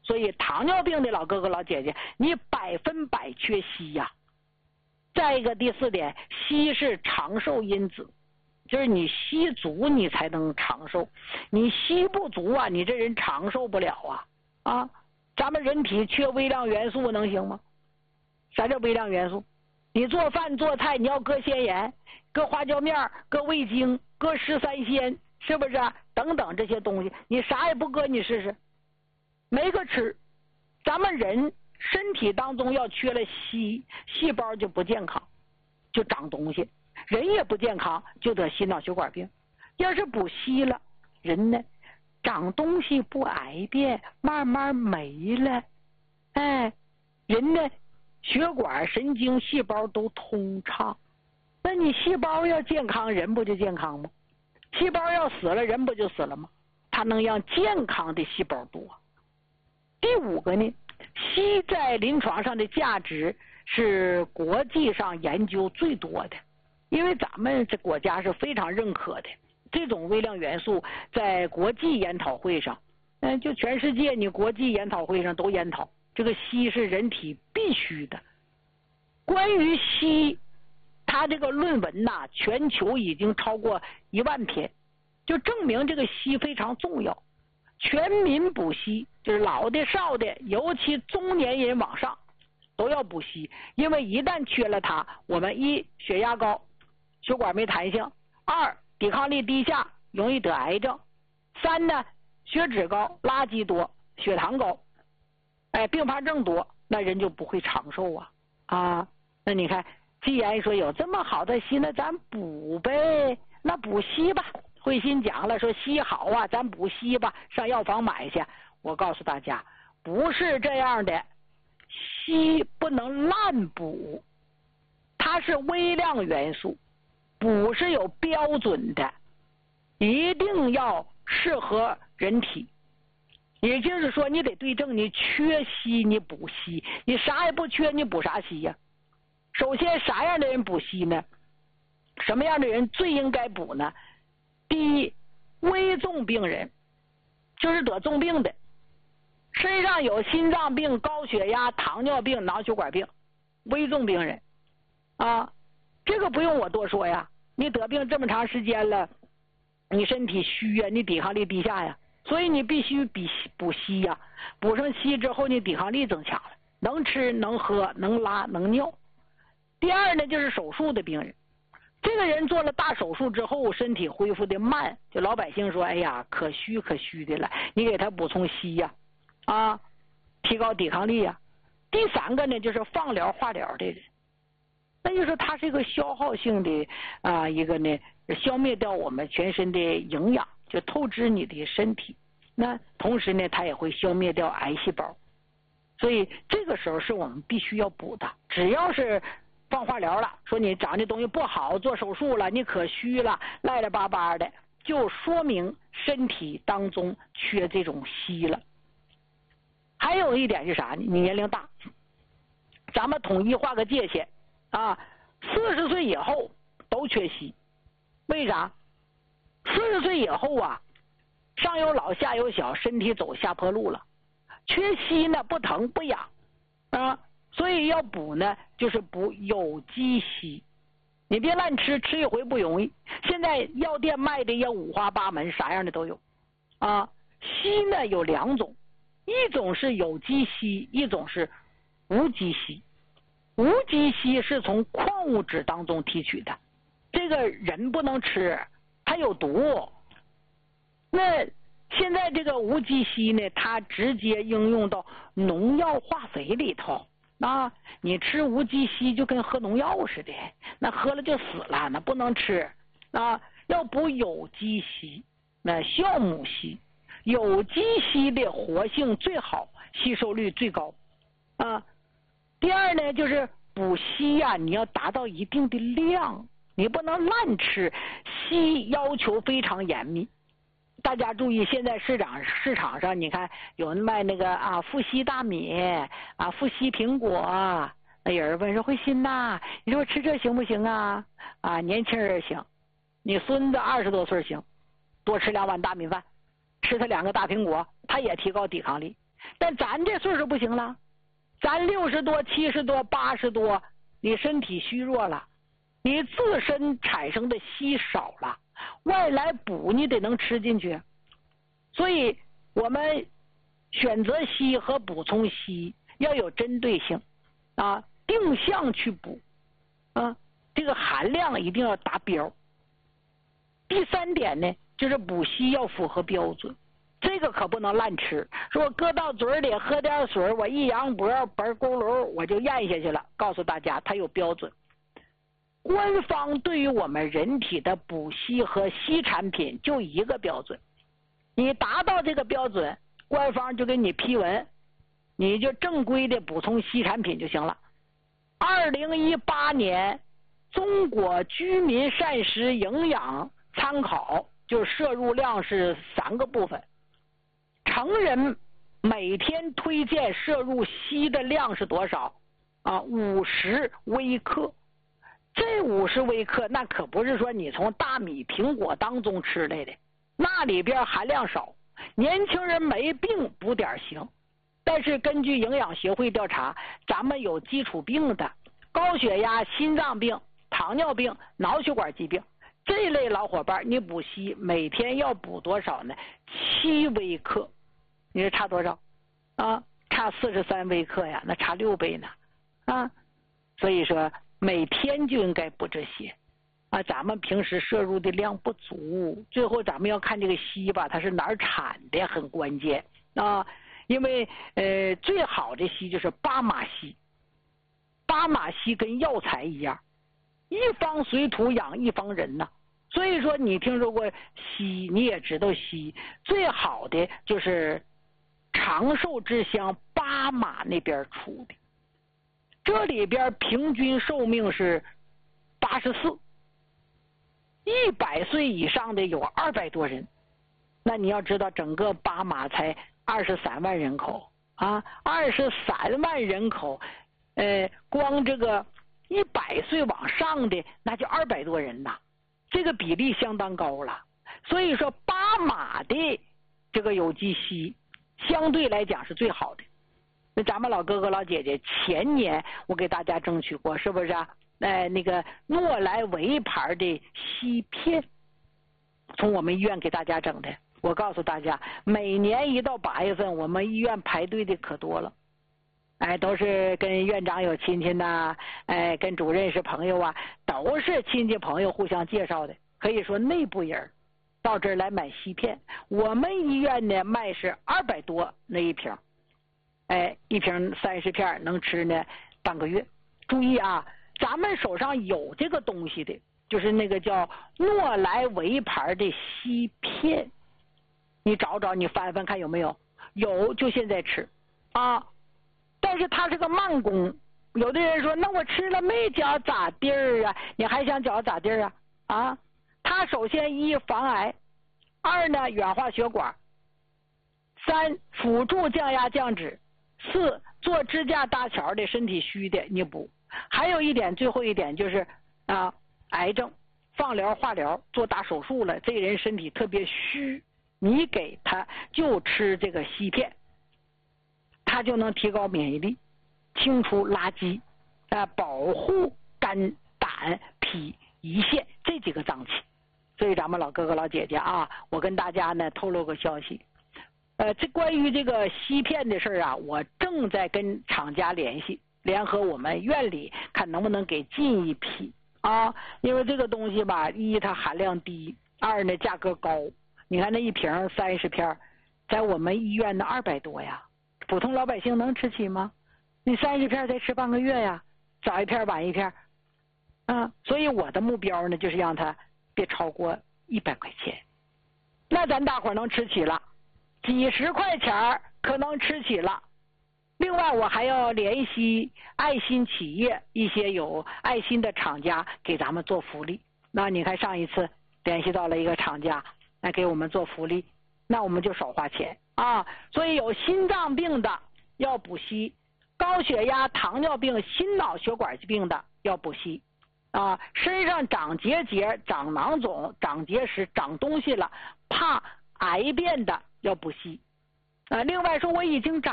所以糖尿病的老哥哥老姐姐，你100%缺硒呀。再一个第4点，硒是长寿因子，就是你硒足你才能长寿，你硒不足啊，你这人长寿不了啊！咱们人体缺微量元素能行吗？啥叫微量元素？你做饭做菜你要搁咸盐，搁花椒面，搁味精，搁十三鲜，是不是啊？等等这些东西，你啥也不搁，你试试，没个吃。咱们人身体当中要缺了硒，细胞就不健康，就长东西，人也不健康，就得心脑血管病。要是补硒了，人呢长东西不癌变，慢慢没了，人呢血管神经细胞都通畅。那你细胞要健康，人不就健康吗？细胞要死了，人不就死了吗？它能让健康的细胞多。第5个呢，硒在临床上的价值是国际上研究最多的，因为咱们这国家是非常认可的这种微量元素，在国际研讨会上，就全世界你国际研讨会上都研讨，这个硒是人体必须的。关于硒，它这个论文呐，全球已经超过1万篇，就证明这个硒非常重要。全民补硒，就是老的少的，尤其中年人往上都要补硒，因为一旦缺了它，我们1血压高，血管没弹性；2抵抗力低下，容易得癌症；3呢血脂高，垃圾多，血糖高，并发症多，那人就不会长寿啊！那你看，既然说有这么好的硒，那咱补呗，那补硒吧。慧心讲了，说硒好啊，咱补硒吧，上药房买去。我告诉大家，不是这样的，硒不能滥补，它是微量元素，补是有标准的，一定要适合人体。也就是说，你得对症，你缺硒你补硒，你啥也不缺你补啥硒呀？首先，啥样的人补硒呢？什么样的人最应该补呢？第一，危重病人，就是得重病的，身上有心脏病、高血压、糖尿病、脑血管病，危重病人这个不用我多说呀。你得病这么长时间了，你身体虚呀，你抵抗力低下呀，所以你必须补硒呀。补上硒之后，你抵抗力增强了，能吃能喝能拉能尿。第二呢，就是手术的病人，这个人做了大手术之后，身体恢复的慢，就老百姓说，哎呀，可虚的了，你给他补充硒呀，提高抵抗力呀。第3个呢，就是放疗、化疗的人，那就是它是一个消耗性的一个呢，消灭掉我们全身的营养，就透支你的身体。那同时呢，它也会消灭掉癌细胞，所以这个时候是我们必须要补的。只要是放化疗了，说你长的东西不好，做手术了，你可虚了，赖赖巴巴的，就说明身体当中缺这种硒了。还有一点是啥呢？你年龄大，咱们统一画个界限40岁以后都缺硒。为啥？40岁以后上有老下有小，身体走下坡路了，缺硒呢不疼不痒所以要补呢，就是补有机硒。你别乱吃，吃一回不容易。现在药店卖的也五花八门，啥样的都有硒呢有2种，一种是有机硒，一种是无机硒。无机硒是从矿物质当中提取的，这个人不能吃，它有毒。那现在这个无机硒呢，它直接应用到农药化肥里头你吃无机硒就跟喝农药似的，那喝了就死了，那不能吃要补有机硒，那酵母硒。有机硒的活性最好，吸收率最高第二呢，就是补硒你要达到一定的量，你不能乱吃，硒要求非常严密。大家注意，现在市场上你看有人卖那个富硒大米富硒苹果有人问说，慧心你说吃这行不行年轻人行，你孙子20多岁行，多吃2碗大米饭，吃他2个大苹果，他也提高抵抗力。 但咱这岁数不行了，咱60多、70多、80多，你身体虚弱了，你自身产生的硒少了，外来补你得能吃进去。所以我们选择硒和补充硒要有针对性啊，定向去补啊，这个含量一定要达标。第3点呢，就是补硒要符合标准，这个可不能乱吃。说搁到嘴里喝点水，我一扬脖嘣咕噜我就咽下去了。告诉大家，它有标准。官方对于我们人体的补硒和硒产品就一个标准，你达到这个标准，官方就给你批文，你就正规的补充硒产品就行了。2018年中国居民膳食营养参考，就是摄入量是3个部分。成人每天推荐摄入硒的量是多少啊？50微克。这50微克那可不是说你从大米苹果当中吃来的，那里边含量少，年轻人没病补点行。但是根据营养协会调查，咱们有基础病的，高血压、心脏病、糖尿病、脑血管疾病这类老伙伴，你补硒每天要补多少呢？7微克。你说差多少啊？差43微克呀，那差6倍呢啊！所以说每天就应该补这些啊，咱们平时摄入的量不足，最后咱们要看这个硒吧，它是哪儿产的很关键啊。因为最好的硒就是巴马硒，巴马硒跟药材一样，一方水土养一方人呐。所以说你听说过硒，你也知道硒最好的就是长寿之乡巴马那边出的，这里边平均寿命是84，100岁以上的有200多人。那你要知道整个巴马才23万人口啊，23万人口，光这个100岁往上的那就200多人呐，这个比例相当高了。所以说巴马的这个有机硒相对来讲是最好的。那咱们老哥哥老姐姐前年我给大家争取过，是不是啊？那个诺莱维牌的硒片，从我们医院给大家整的。我告诉大家，每年一到8月份，我们医院排队的可多了。都是跟院长有亲戚呐，跟主任是朋友啊，都是亲戚朋友互相介绍的，可以说内部人到这儿来买硒片。我们医院呢卖是200多那一瓶，一瓶30片能吃呢半个月。注意啊，咱们手上有这个东西的，就是那个叫诺莱维牌的硒片，你找找，你翻翻看有没有，有就现在吃啊。但是它是个慢工，有的人说那我吃了没觉咋地儿啊？你还想觉咋地儿啊？它首先1防癌，2呢软化血管，3辅助降压降脂，4做支架搭桥的身体虚的你补。还有一点，最后一点就是癌症放疗化疗做大手术了，这人身体特别虚，你给他就吃这个硒片，它就能提高免疫力，清除垃圾，保护肝胆脾胰腺这几个脏器。所以咱们老哥哥老姐姐啊，我跟大家呢透露个消息，这关于这个硒片的事啊，我正在跟厂家联系，联合我们院里看能不能给进一批啊。因为这个东西吧，一它含量低，2呢价格高。你看那一瓶30片，在我们医院的200多呀，普通老百姓能吃起吗？你30片才吃半个月呀，早一片晚一片所以我的目标呢，就是让它别超过100块钱。那咱大伙能吃起了，几十块钱可能吃起了。另外我还要联系爱心企业，一些有爱心的厂家给咱们做福利。那你看上一次联系到了一个厂家来给我们做福利，那我们就少花钱啊。所以有心脏病的要补硒，高血压、糖尿病、心脑血管疾病的要补硒啊。身上长结节、长囊肿、长结石、长东西了，怕癌变的要补硒另外说我已经长